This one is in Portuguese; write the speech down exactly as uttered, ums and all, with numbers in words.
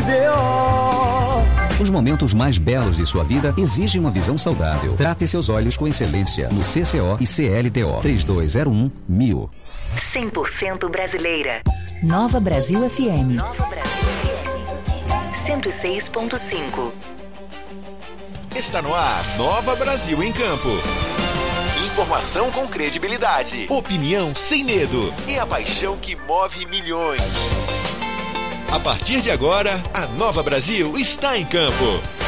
D O. Os momentos mais belos de sua vida exigem uma visão saudável. Trate seus olhos com excelência no C C O e C L T O. três dois zero um mil. cem por cento brasileira. Nova Brasil F M. Nova Brasil F M. cento e seis ponto cinco. Está no ar, Nova Brasil em Campo. Informação com credibilidade, opinião sem medo e a paixão que move milhões. A partir de agora, a Nova Brasil está em campo.